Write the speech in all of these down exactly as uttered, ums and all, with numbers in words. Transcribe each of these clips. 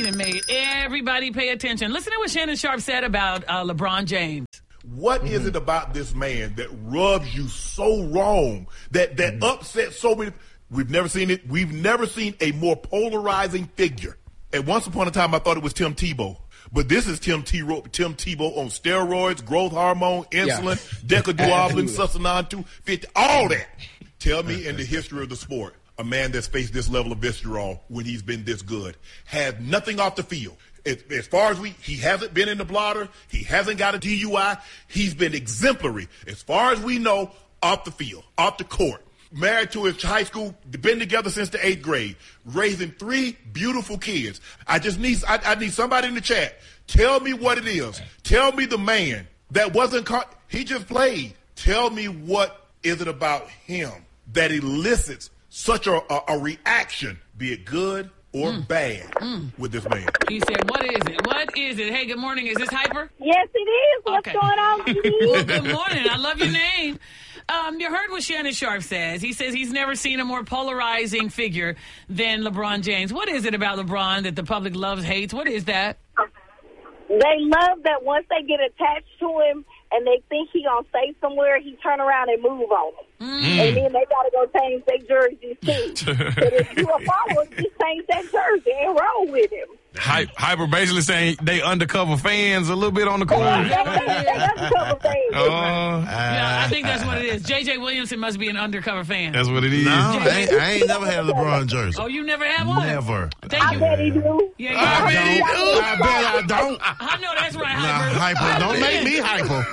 and made everybody pay attention. Listen to what Shannon Sharpe said about uh, LeBron James. What mm-hmm. is it about this man that rubs you so wrong, that, that mm-hmm. upsets so many? We've never seen it. We've never seen a more polarizing figure. And once upon a time, I thought it was Tim Tebow. But this is Tim, T- Tim Tebow on steroids, growth hormone, insulin, yeah. decaduoblin, succinon two fifty, all that. Tell me in the history of the sport, a man that's faced this level of visceral when he's been this good has nothing off the field. As, as far as we, he hasn't been in the blotter. He hasn't got a D U I. He's been exemplary. As far as we know, off the field, off the court. Married to his high school, been together since the eighth grade, raising three beautiful kids. I just need, I, I need somebody in the chat. Tell me what it is. Tell me the man that wasn't caught. He just played. Tell me what is it about him that elicits such a, a, a reaction, be it good or mm. bad, mm. with this man. He said, what is it? What is it? Hey, good morning. Is this Hyper? Yes, it is. What's okay. going on, T V? Well, good morning. I love your name. Um, you heard what Shannon Sharpe says. He says he's never seen a more polarizing figure than LeBron James. What is it about LeBron that the public loves, hates? What is that? They love that once they get attached to him and they think he gonna stay somewhere, he turn around and move on them. Mm. And then they gotta go change their jerseys too. But if you a follower, just change that jersey and roll with him. Hy- Hyper basically saying they undercover fans a little bit on the court. Yeah, they, they, they undercover fans. Uh, uh, yeah, I think that's what it is. J J Williamson must be an undercover fan. That's what it is. No, I ain't, I ain't never had a LeBron jersey. Oh, you never had one? Never. Thank I you. bet he do. Yeah, I, I bet he do. I bet I don't. I know that's right, Nah, Hyper. Hyper, don't make me hyper.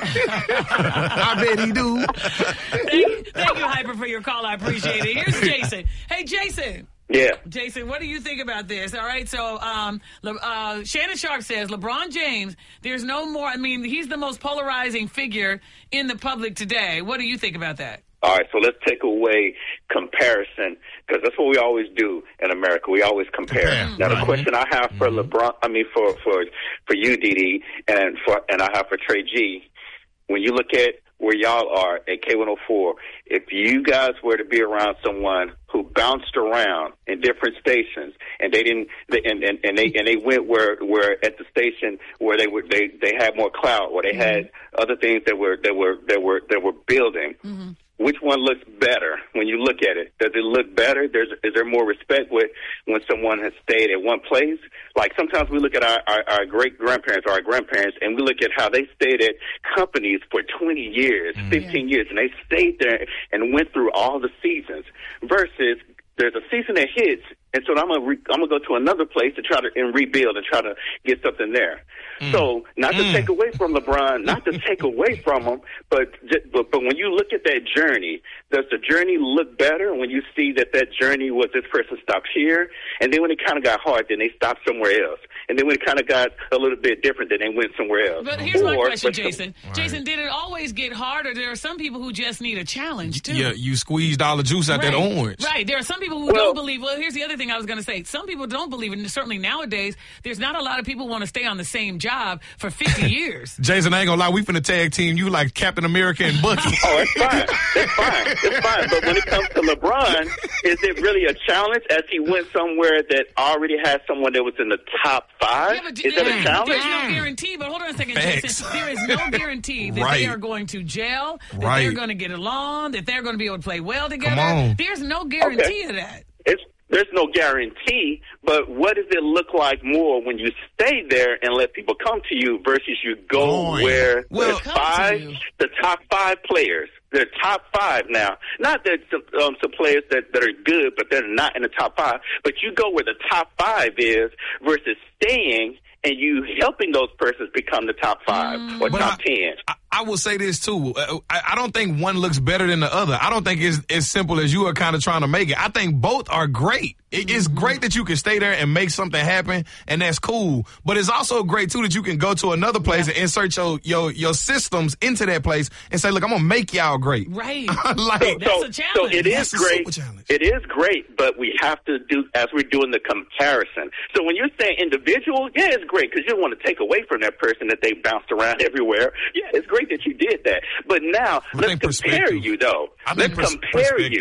I bet he do. Thank, thank you, Hyper, for your call. I appreciate it. Here's Jason. Hey, Jason. Yeah. Jason, what do you think about this? All right, so um, Le- uh, Shannon Sharpe says LeBron James, there's no more, I mean, he's the most polarizing figure in the public today. What do you think about that? All right, so let's take away comparison, because that's what we always do in America. We always compare. Compare. Now, the Right. question I have for Mm-hmm. LeBron, I mean, for, for, for you, D D, and for and I have for Trey G, when you look at where y'all are at K one oh four, if you guys were to be around someone who bounced around in different stations and they didn't, they, and, and, and they and they went where where at the station where they were they, they had more clout, or they mm-hmm. had other things that were that were that were that were building. Mm-hmm. Which one looks better when you look at it? Does it look better? There's, is there more respect with when someone has stayed at one place? Like sometimes we look at our, our, our great-grandparents or our grandparents, and we look at how they stayed at companies for twenty years, mm. fifteen years, and they stayed there and went through all the seasons versus there's a season that hits, and so I'm gonna re- I'm gonna go to another place to try to and rebuild and try to get something there. Mm. So not to mm. take away from LeBron, not to take away from him, but, just, but but when you look at that journey, does the journey look better when you see that that journey was this person stopped here, and then when it kind of got hard, then they stopped somewhere else, and then when it kind of got a little bit different, then they went somewhere else. But here's or, my question, but, Jason. Right. Jason, did it always get harder? There are some people who just need a challenge too. Yeah, you squeezed all the juice out right. that orange. Right. There are some people who Well, don't believe. Well, here's the other thing I was going to say. Some people don't believe, and certainly nowadays, there's not a lot of people who want to stay on the same job for fifty years. Jason, I ain't gonna lie, we finna tag team you like Captain America and Bucky. Oh, it's fine. It's fine. It's fine. But when it comes to LeBron, is it really a challenge as he went somewhere that already had someone that was in the top five? Yeah, but, is that uh, a challenge? There's no guarantee. But hold on a second, Facts. Jason. There is no guarantee that Right. they are going to gel, that Right. they're going to get along, that they're going to be able to play well together. Come on. There's no guarantee Okay. of that. It's There's no guarantee, but what does it look like more when you stay there and let people come to you versus you go Boy. where Well, the come to five, you. the top five players, they're top five now. Not that some, um, some players that, that are good, but they're not in the top five, but you go where the top five is versus staying and you helping those persons become the top five Mm. or But top I- ten. I, I will say this too. Uh, I, I don't think one looks better than the other. I don't think it's as simple as you are kind of trying to make it. I think both are great. It, it's great that you can stay there and make something happen, and that's cool. But it's also great too that you can go to another place and insert your your your systems into that place and say, "Look, I'm gonna make y'all great." Right. like That's so, a challenge. so it is That's a great. super challenge. It is great, but we have to do as we're doing the comparison. So when you're saying individual, yeah, it's great because you don't want to take away from that person that they bounced around everywhere. Yeah, it's great that you did that. But now I let's think compare perspective. you, though. I think Let's pers- compare perspective. you.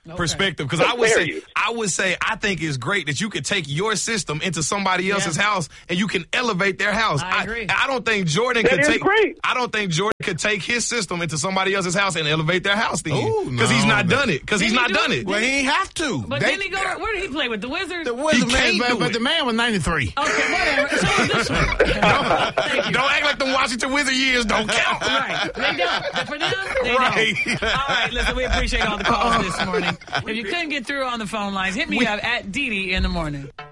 Okay. perspective, because I would dare say you. I would say I think it's great that you could take your system into somebody else's Yeah. house and you can elevate their house. I agree. I, don't think Jordan That could is take. great. I don't think Jordan could take his system into somebody else's house and elevate their house then, Ooh, because he's no, not that- done it. Because he's Didn't not he do done it? it. Well, he ain't have to. But They- didn't he go? Where did he play with the Wizards? The Wizard He man, can't but, do but it. the man was ninety-three. Okay, whatever. So is this one. Thank you. Don't act like the Washington Wizard years don't count. Right. They don't. But for them, they Right. don't. All right, listen, we appreciate all the calls this morning. If you couldn't get through on the phone lines, hit me up at Dee Dee in the morning.